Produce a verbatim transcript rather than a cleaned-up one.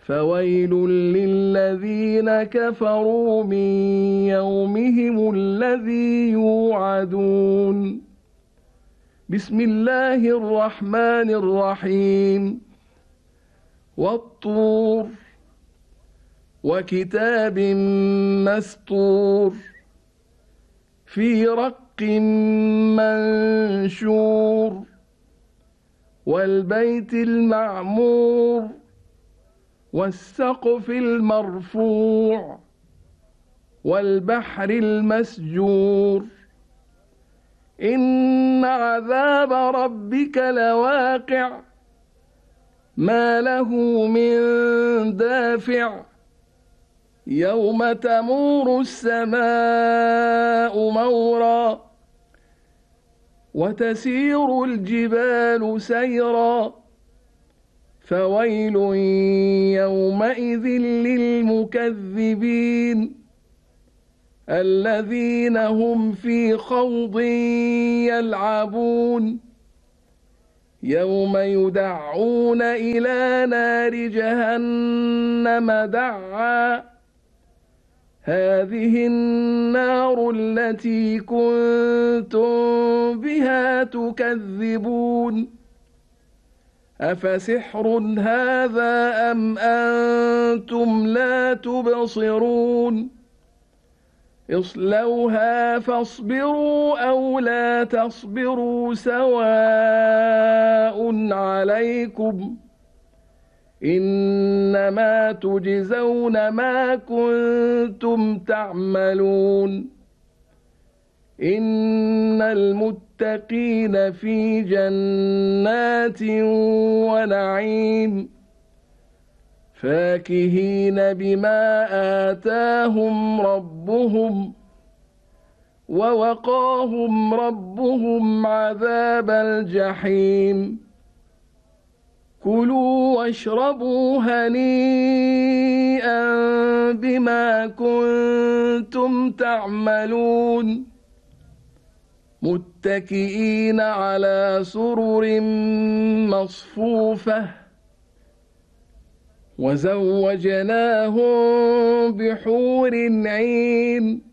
فويل للذين كفروا من يومهم الذي يوعدون. بسم الله الرحمن الرحيم. والطور وكتاب مسطور في رق منشور والبيت المعمور والسقف المرفوع والبحر المسجور إن عذاب ربك لواقع ما له من دافع يوم تمور السماء مورا وتسير الجبال سيرا فويل يومئذ للمكذبين الذين هم في خوض يلعبون يوم يدعون إلى نار جهنم دعا هذه النار التي كنتم بها تكذبون أفسحر هذا أم أنتم لا تبصرون اصلوها فاصبروا أو لا تصبروا سواء عليكم إنما تجزون ما كنتم تعملون إن المتقين في جنات ونعيم فاكهين بما آتاهم ربهم ووقاهم ربهم عذاب الجحيم كلوا واشربوا هنيئا بما كنتم تعملون متكئين على سرر مصفوفة وزوجناهم بحور عين